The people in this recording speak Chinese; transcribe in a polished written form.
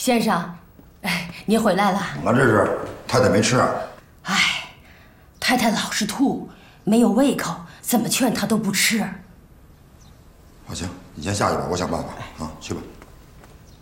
先生，哎，您回来了。 俺这是太太没吃。 哎，太太老是吐，没有胃口，怎么劝她都不吃。 好，行，你先下去吧，我想办法啊，去吧。